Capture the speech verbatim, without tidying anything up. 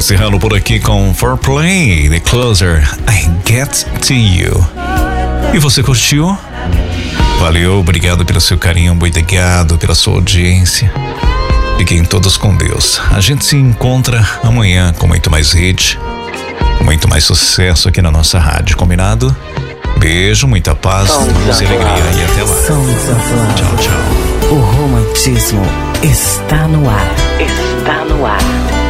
encerrando por aqui com four Play, The Closer, I Get To You. E você curtiu? Valeu, obrigado pelo seu carinho, obrigado pela sua audiência. Fiquem todos com Deus. A gente se encontra amanhã com muito mais hit, com muito mais sucesso aqui na nossa rádio, combinado? Beijo, muita paz, luz e alegria e até lá. Tchau, tchau. O romantismo está no ar. Está no ar.